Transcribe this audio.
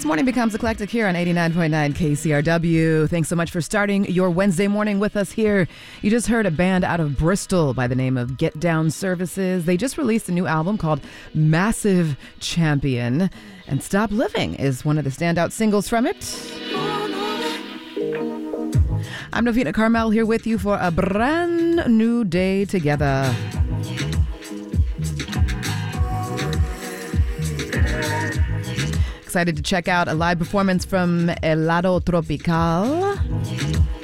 morning becomes eclectic here on 89.9 KCRW. Thanks so much for starting your Wednesday morning with us here. You just heard a band out of Bristol by the name of Get Down Services. They just released a new album called Massive Champion, and Stop Living is one of the standout singles from it. I'm Novena Carmel here with you for a brand new day together. Excited to check out a live performance from Helado Tropical.